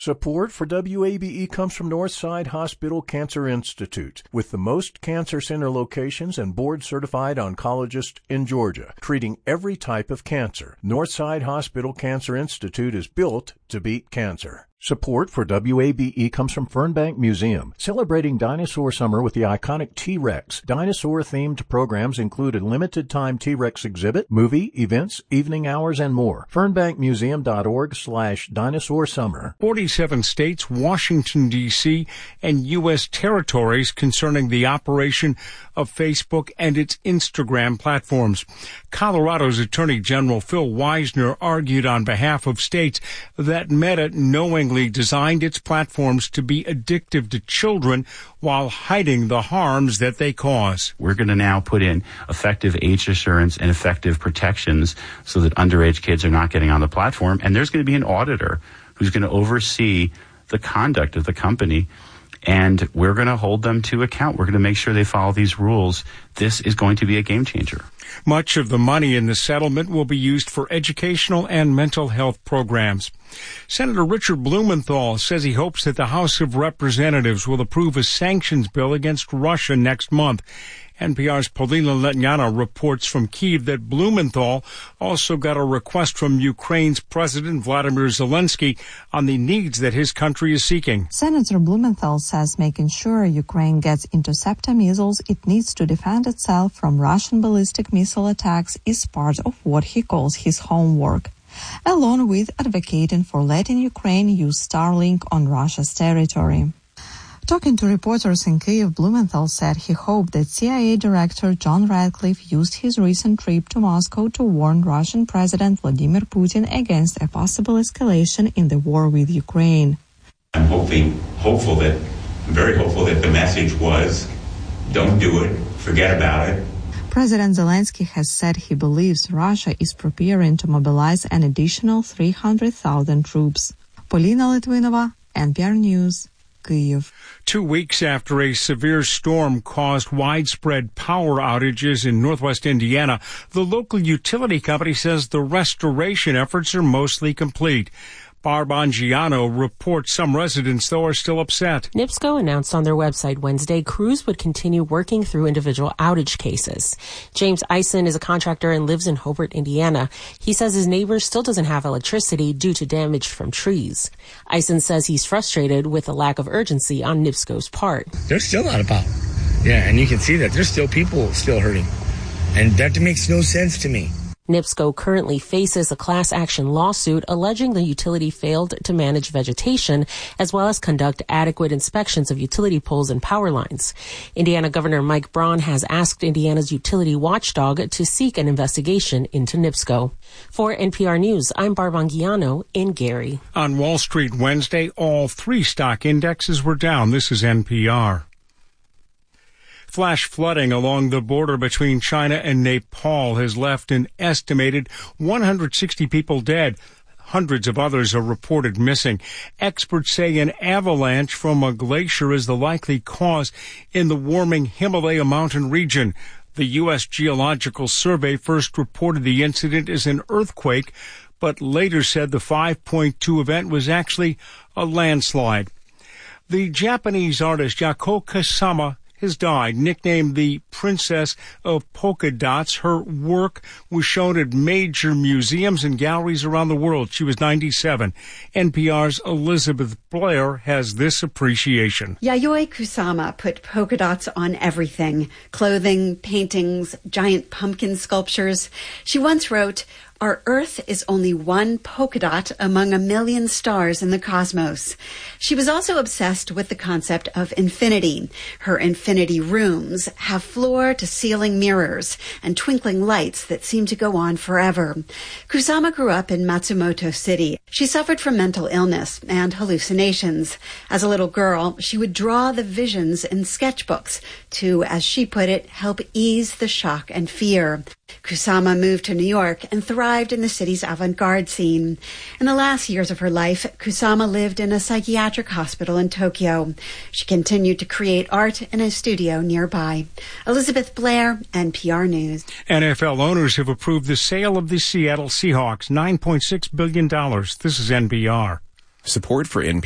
Support for WABE comes from Northside Hospital Cancer Institute, with the most cancer center locations and board-certified oncologists in Georgia, treating every type of cancer. Northside Hospital Cancer Institute is built to beat cancer. Support for WABE comes from Fernbank Museum, celebrating dinosaur summer with the iconic T-Rex. Dinosaur-themed programs include a limited-time T-Rex exhibit, movie, events, evening hours, and more. FernbankMuseum.org/dinosaur summer. 47 states, Washington, D.C., and U.S. territories concerning the operation of Facebook and its Instagram platforms. Colorado's Attorney General Phil Weisner argued on behalf of states that Meta knowingly designed its platforms to be addictive to children while hiding the harms that they cause. We're going to now put in effective age assurance and effective protections so that underage kids are not getting on the platform. And there's going to be an auditor who's going to oversee the conduct of the company. And we're going to hold them to account. We're going to make sure they follow these rules. This is going to be a game changer. Much of the money in the settlement will be used for educational and mental health programs. Senator Richard Blumenthal says he hopes that the House of Representatives will approve a sanctions bill against Russia next month. NPR's Polina Letnyana reports from Kyiv that Blumenthal also got a request from Ukraine's President Vladimir Zelensky on the needs that his country is seeking. Senator Blumenthal says making sure Ukraine gets interceptor missiles it needs to defend itself from Russian ballistic missile attacks is part of what he calls his homework, along with advocating for letting Ukraine use Starlink on Russia's territory. Talking to reporters in Kyiv, Blumenthal said he hoped that CIA Director John Ratcliffe used his recent trip to Moscow to warn Russian President Vladimir Putin against a possible escalation in the war with Ukraine. I'm very hopeful that the message was, don't do it, forget about it. President Zelensky has said he believes Russia is preparing to mobilize an additional 300,000 troops. Polina Litvinova, NPR News, Kyiv. 2 weeks after a severe storm caused widespread power outages in northwest Indiana, the local utility company says the restoration efforts are mostly complete. Barb Angiano reports some residents, though, are still upset. NIPSCO announced on their website Wednesday crews would continue working through individual outage cases. James Eisen is a contractor and lives in Hobart, Indiana. He says his neighbor still doesn't have electricity due to damage from trees. Eisen says he's frustrated with the lack of urgency on NIPSCO's part. There's still not a power. Yeah, and you can see that there's still people still hurting. And that makes no sense to me. NIPSCO currently faces a class action lawsuit alleging the utility failed to manage vegetation as well as conduct adequate inspections of utility poles and power lines. Indiana Governor Mike Braun has asked Indiana's utility watchdog to seek an investigation into NIPSCO. For NPR News, I'm Barb Angiano in Gary. On Wall Street Wednesday, all three stock indexes were down. This is NPR. Flash flooding along the border between China and Nepal has left an estimated 160 people dead. Hundreds of others are reported missing. Experts say an avalanche from a glacier is the likely cause in the warming Himalaya mountain region. The U.S. Geological Survey first reported the incident as an earthquake, but later said the 5.2 event was actually a landslide. The Japanese artist Yako Kusama has died, nicknamed the Princess of Polka Dots. Her work was shown at major museums and galleries around the world. She was 97. NPR's Elizabeth Blair has this appreciation. Yayoi Kusama put polka dots on everything: clothing, paintings, giant pumpkin sculptures. She once wrote, "Our Earth is only one polka dot among a million stars in the cosmos." She was also obsessed with the concept of infinity. Her infinity rooms have floor-to-ceiling mirrors and twinkling lights that seem to go on forever. Kusama grew up in Matsumoto City. She suffered from mental illness and hallucinations. As a little girl, she would draw the visions in sketchbooks to, as she put it, help ease the shock and fear. Kusama moved to New York and thrived in the city's avant-garde scene. In the last years of her life, Kusama lived in a psychiatric hospital in Tokyo. She continued to create art in a studio nearby. Elizabeth Blair, NPR News. NFL owners have approved the sale of the Seattle Seahawks, $9.6 billion. This is NPR. Support for NPR